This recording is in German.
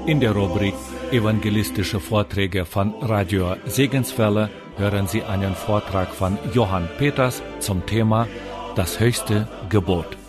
In der Rubrik Evangelistische Vorträge von Radio Segenswelle hören Sie einen Vortrag von Johann Peters zum Thema Das höchste Gebot.